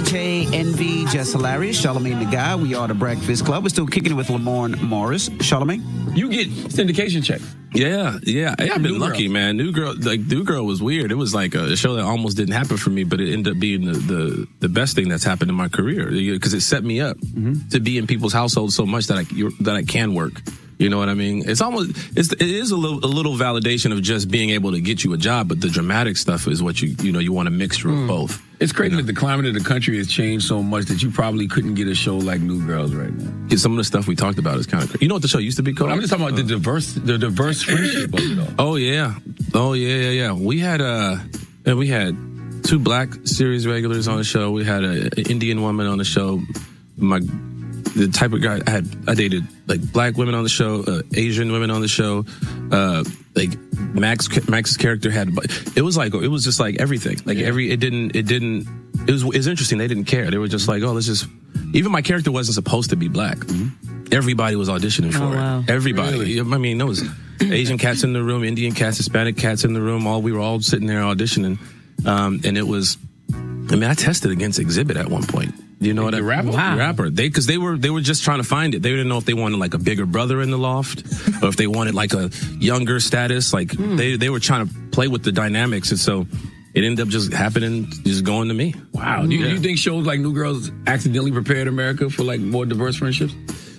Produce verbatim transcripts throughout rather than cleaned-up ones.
J, Envy, Just Hilarious, Charlamagne the Guy. We are the Breakfast Club. We're still kicking it with Lamorne Morris. Charlamagne? You get syndication checks. Yeah, yeah. Hey, I've been New lucky, Girl. man. New Girl, like New Girl was weird. It was like a show that almost didn't happen for me, but it ended up being the the, the best thing that's happened in my career because it set me up mm-hmm. to be in people's households so much that I you're, that I can work. You know what I mean? It's almost it's it is a little a little validation of just being able to get you a job, but the dramatic stuff is what you you know you want a mixture mm. of both. It's crazy you know? that the climate of the country has changed so much that you probably couldn't get a show like New Girls right now. Some of the stuff we talked about is kind of crazy. You know what the show used to be called? But I'm just talking about uh, the diverse the diverse friendship of it all. Oh yeah, oh yeah, yeah, yeah. We had uh, we had two black series regulars on the show. We had a, an Indian woman on the show. My the type of guy I had, I dated like black women on the show, uh, Asian women on the show. Uh, like Max, Max's character had, it was like, it was just like everything. Like yeah. every, it didn't, it didn't, it was, it was interesting. They didn't care. They were just like, oh, let's just, even my character wasn't supposed to be black. Mm-hmm. Everybody was auditioning for oh, wow. it. Everybody. Really? I mean, there was Asian cats in the room, Indian cats, Hispanic cats in the room. All, we were all sitting there auditioning. Um, and it was, I mean, I tested against Exhibit at one point. You know what? The I, rapper, wow. the rapper. They because they were they were just trying to find it. They didn't know if they wanted like a bigger brother in the loft, or if they wanted like a younger status. Like hmm. they they were trying to play with the dynamics, and so it ended up just happening, just going to me. Wow. Do you, yeah. you think shows like New Girls accidentally prepared America for like more diverse friendships?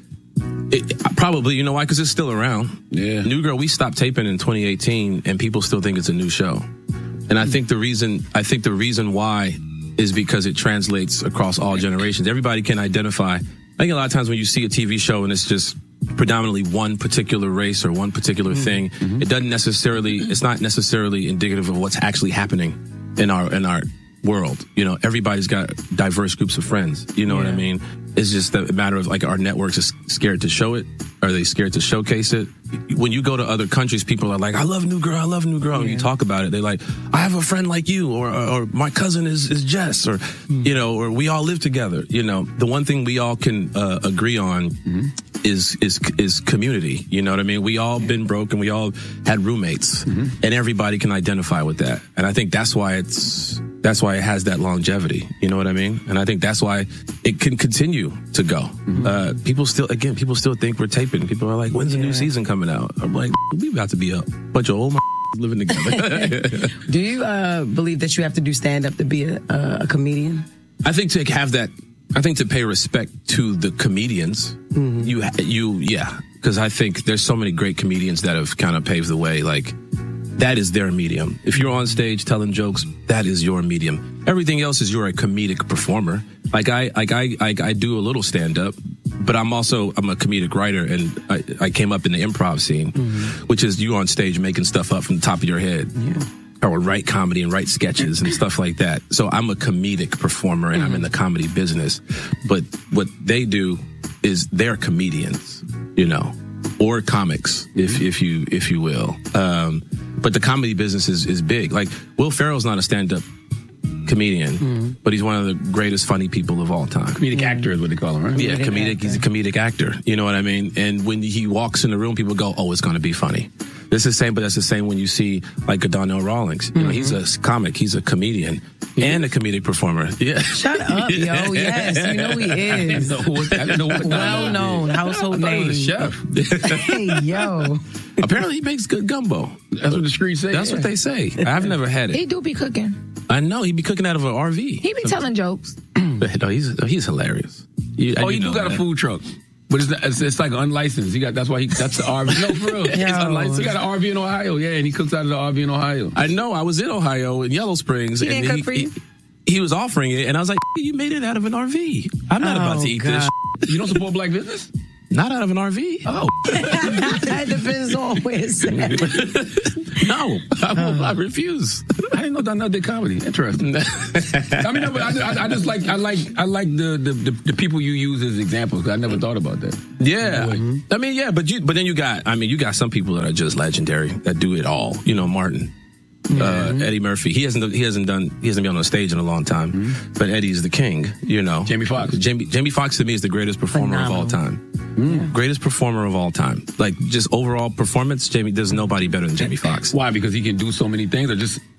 It, probably. You know why? Because it's still around. Yeah. New Girl. We stopped taping in twenty eighteen, and people still think it's a new show. And I think the reason I think the reason why. is because it translates across all generations. Everybody can identify. I think a lot of times when you see a T V show and it's just predominantly one particular race or one particular mm-hmm. thing, mm-hmm. it doesn't necessarily, it's not necessarily indicative of what's actually happening in our, in our world. You know, everybody's got diverse groups of friends. You know yeah. what I mean? It's just a matter of like our networks are scared to show it. Are they scared to showcase it? When you go to other countries, people are like, I love New Girl, I love New Girl. Yeah. And you talk about it, they're like, I have a friend like you, or or, or my cousin is, is Jess, or, mm. you know, or we all live together. You know, the one thing we all can uh, agree on mm-hmm. is is is community. You know what I mean? We all been broke and we all had roommates, mm-hmm. and everybody can identify with that. And I think that's why it's that's why it has that longevity. You know what I mean? And I think that's why it can continue to go. Mm-hmm. Uh, people still, again, people still think we're taping. People are like, when's the yeah. new season coming out? I'm like, we about to be a bunch of old living together. Do you uh, believe that you have to do stand up to be a, a comedian? I think to have that, I think to pay respect to the comedians, mm-hmm. you, you, yeah, because I think there's so many great comedians that have kind of paved the way. Like, that is their medium. If you're on stage telling jokes, that is your medium. Everything else is you're a comedic performer. Like I, like I, I, I do a little stand up, but I'm also I'm a comedic writer, and I, I came up in the improv scene, mm-hmm. which is you on stage making stuff up from the top of your head. Yeah. Or write comedy and write sketches and stuff like that. So I'm a comedic performer, and mm-hmm. I'm in the comedy business. But what they do is they're comedians, you know, or comics, if mm-hmm. if you if you will. Um, but the comedy business is is big. Like Will Ferrell's not a stand-up comedian, mm-hmm. but he's one of the greatest funny people of all time. Comedic mm-hmm. actor is what they call him, right? Yeah, comedic comedic. Actor. He's a comedic actor. You know what I mean? And when he walks in the room, people go, "Oh, it's going to be funny." This is the same, but that's the same when you see like a Donnell Rawlings. You know, mm-hmm. he's a comic, he's a comedian, yeah. and a comedic performer. Yeah. Shut up, yo. Yes, you know he is. I know what, I know what well known household name. He was a chef. Hey, yo. Apparently he makes good gumbo. That's what the streets say. That's yeah. what they say. I've never had it. He do be cooking. I know. He be cooking out of an R V. He be telling jokes. No, he's he's hilarious. You, oh, he do got that. a food truck. But it's, it's, it's like unlicensed. He got that's why he that's the R V. No, for real. It's unlicensed. He got an R V in Ohio. Yeah, and he cooks out of the R V in Ohio. I know. I was in Ohio in Yellow Springs. He and didn't he, cook for you? He, he was offering it, and I was like, "You made it out of an R V. I'm not oh, about to eat God. this. You don't support black business? Not out of an R V. Oh, it depends on where it's at. No, I, will, I refuse. I didn't know Donnell did comedy. Interesting. I mean, no, but I, I, I just like I like I like the the, the, the people you use as examples. Cause I never thought about that. Yeah, mm-hmm. I mean, yeah, but you but then you got I mean, you got some people that are just legendary that do it all. You know, Martin. Mm-hmm. Uh, Eddie Murphy. He hasn't. He hasn't done. He hasn't been on a stage in a long time. Mm-hmm. But Eddie's the king. You know. Jamie Foxx. Jamie. Jamie Foxx to me is the greatest performer Phenomenal. of all time. Mm. Greatest performer of all time. Like just overall performance. Jamie. There's nobody better than Jamie Foxx. Why? Because he can do so many things, or just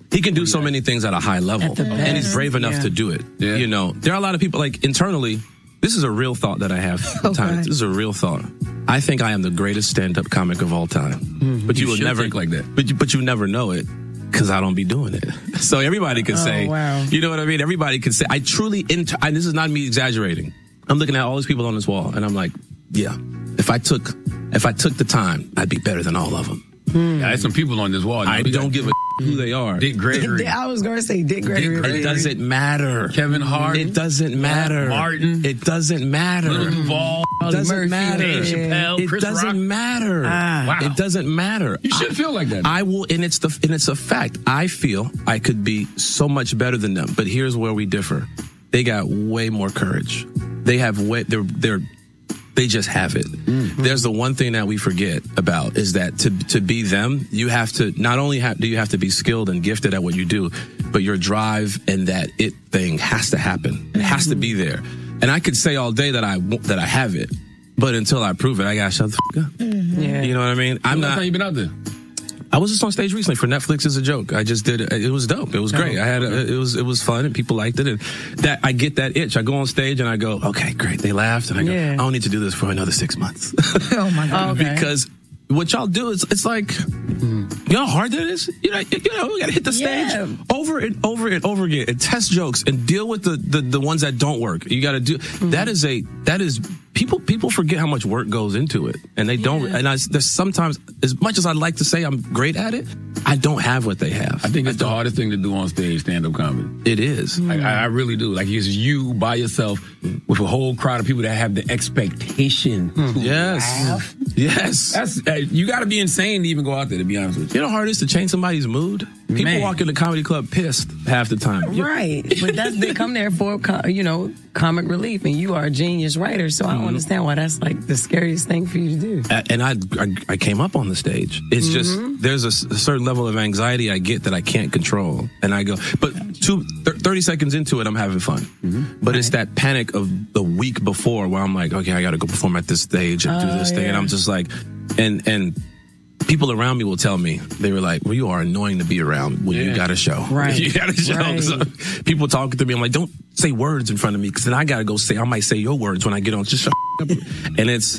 He can do so many things at a high level, At the and he's best, brave enough yeah. to do it. Yeah. You know, there are a lot of people, like, internally, this is a real thought that I have sometimes. Okay. This is a real thought. I think I am the greatest stand-up comic of all time. Mm-hmm. But you, You will should never think like that. But you, but you never know it because I don't be doing it. So everybody can say, wow. you know what I mean? Everybody can say, I truly, inter- I, this is not me exaggerating. I'm looking at all these people on this wall, and I'm like, yeah, if I took, if I took the time, I'd be better than all of them. Yeah, there's some people on this wall. I We got don't give a who they are. Dick Gregory, I was going to say Dick Gregory. Gregory. It doesn't matter. Kevin Hart, It doesn't matter. Martin. It doesn't matter. Little Duval, It doesn't Murphy, matter. Dave Chappelle, It Chris doesn't Rock. matter. Ah. Wow. It doesn't matter. You should feel like that. I will, and it's the, and it's a fact. I feel I could be so much better than them. But here's where we differ. They got way more courage. They have way. They're they're. They just have it. Mm-hmm. There's the one thing that we forget about is that to to be them, you have to not only have, do you have to be skilled and gifted at what you do, but your drive and that it thing has to happen. It has to be there. And I could say all day that I that I have it, but until I prove it, I gotta shut the fuck up. Mm-hmm. Yeah. You know what I mean? I'm Last not. time you been out there? I was just on stage recently for Netflix as a joke. I just did it. It was dope. It was great. I had a, it was it was fun and people liked it. And that I get that itch. I go on stage and I go, okay, great. They laughed and I go, Yeah. I don't need to do this for another six months. Oh my God. Okay. Because what y'all do is it's like, you know how hard that is? You know, you know, we gotta hit the stage Yeah. over and over and over again and test jokes and deal with the the, the ones that don't work. You gotta do that is a that is people people forget how much work goes into it. And they don't and I there's sometimes as much as I'd like to say I'm great at it, I don't have what they have. I think it's the hardest thing to do on stage, stand-up comedy. It is. Like, I, I really do. Like, it's you by yourself with a whole crowd of people that have the expectation to Yes. laugh. Yes. That's uh, you got to be insane to even go out there. To be honest with you, You know how hard it is to change somebody's mood? People Man. walk in the comedy club pissed half the time. You- Right, but that's they come there for co- you know comic relief, and you are a genius writer, so I don't understand why that's like the scariest thing for you to do. A- And I, I, I came up on the stage. It's just there's a, s- a certain level of anxiety I get that I can't control, and I go. But two, th- thirty seconds into it, I'm having fun. But it's that panic of the week before where I'm like, okay, I got to go perform at this stage and do Oh, this thing, and yeah. I'm just like, and and. People around me will tell me, they were like, well, you are annoying to be around when you Yeah. got a show. Right. You got a show. Right. So people talking to me, I'm like, don't say words in front of me because then I got to go say, I might say your words when I get on. Just shut up. And it's,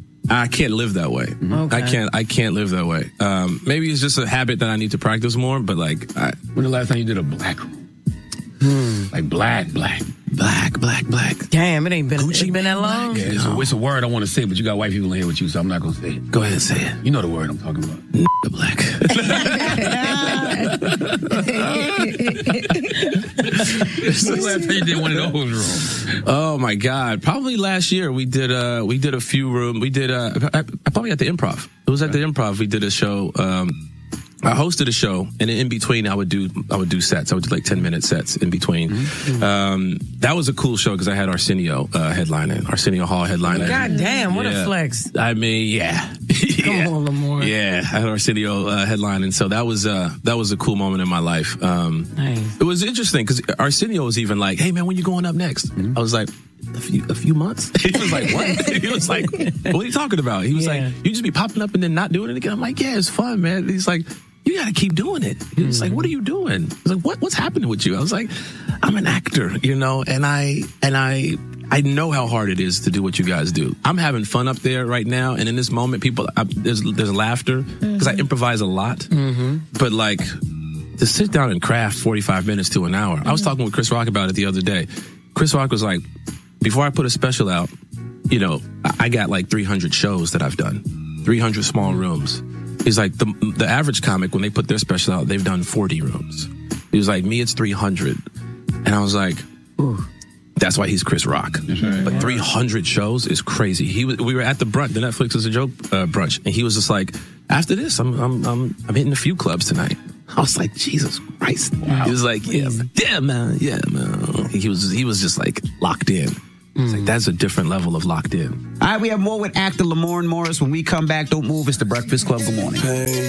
I can't live that way. Okay. I can't, I can't live that way. Um, maybe it's just a habit that I need to practice more, but like, I, when the last time you did a black room? Like black, black. black, black, black. Damn, it ain't been Gucci it's been that long. Yeah, it's, a, it's a word I want to say, but you got white people in here with you, so I'm not going to say it. Go ahead and say it. You know the word I'm talking about. Black. When's the last time you did one of those rooms? Oh my God! Probably last year we did uh we did a few room we did uh I, I probably at the Improv. It was at the Improv. We did a show. Um, I hosted a show, and in between I would do I would do sets. I would do like ten minute sets in between. Mm-hmm. Um, that was a cool show because I had Arsenio uh, headlining, Arsenio Hall headlining. God damn, what Yeah. a flex! I mean, yeah. Come yeah. on, Lamar. Yeah, I had Arsenio uh, headlining, so that was uh, that was a cool moment in my life. Um, Nice. It was interesting because Arsenio was even like, "Hey man, when you going up next?" I was like, "A few, a few months." He was like, "What?" He was like, "What are you talking about?" He was Yeah. like, "You just be popping up and then not doing it again." I'm like, "Yeah, it's fun, man." He's like, "You got to keep doing it." He was like, "What are you doing?" He's like, "What? What's happening with you?" I was like, "I'm an actor, you know, and I and I." I know how hard it is to do what you guys do. I'm having fun up there right now, and in this moment, people I, there's there's laughter because I improvise a lot. Mm-hmm. But like to sit down and craft forty-five minutes to an hour. I was talking with Chris Rock about it the other day. Chris Rock was like, before I put a special out, you know, I, I got like three hundred shows that I've done, three hundred small rooms. He's like, the the average comic when they put their special out, they've done forty rooms. He was like, me, it's three hundred, and I was like, ooh. That's why he's Chris Rock. right. But three hundred shows is crazy. He was, we were at the brunch, the Netflix is a joke uh, brunch, and he was just like, after this, I'm I'm I'm I'm hitting a few clubs tonight. I was like, Jesus Christ. Wow. He was like, yeah, yeah, man, yeah, man. He was he was just like locked in. It's like that's a different level of locked in. All right, we have more with actor Lamorne Morris. When we come back, don't move. It's the Breakfast Club. Good morning.